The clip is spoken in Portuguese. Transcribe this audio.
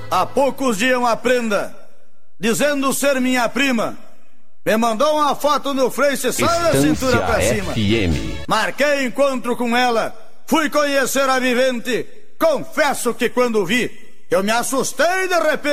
Há poucos dias uma prenda, dizendo ser minha prima, me mandou uma foto no Face só da cintura pra cima. FM. Marquei encontro com ela, fui conhecer a vivente. Confesso que quando vi, eu me assustei de repente.